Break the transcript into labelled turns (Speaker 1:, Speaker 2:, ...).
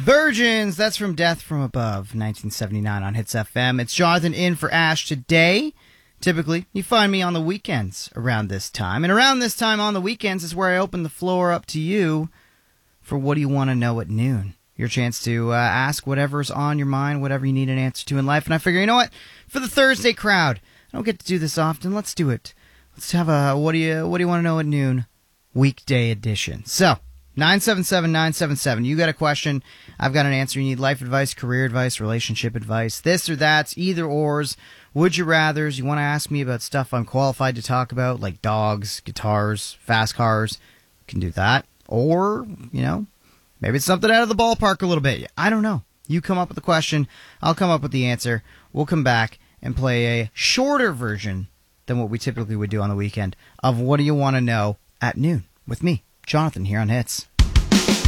Speaker 1: Virgins, that's from Death from Above, 1979 on Hits FM. It's Jonathan in for Ash today. Typically, you find me on the weekends around this time. And around this time on the weekends is where I open the floor up to you for What Do You Want to Know at Noon. Your chance to ask whatever's on your mind, whatever you need an answer to in life. And I figure, you know what? For the Thursday crowd, I don't get to do this often. Let's do it. Let's have a What do you Want to Know at Noon weekday edition. So, 977-977. You got a question. I've got an answer. You need life advice, career advice, relationship advice, this or that, either ors, would you rathers. You want to ask me about stuff I'm qualified to talk about, like dogs, guitars, fast cars. You can do that. Or, maybe it's something out of the ballpark a little bit. I don't know. You come up with the question. I'll come up with the answer. We'll come back and play a shorter version than what we typically would do on the weekend of What Do You Want to Know at Noon with me, Jonathan, here on Hits.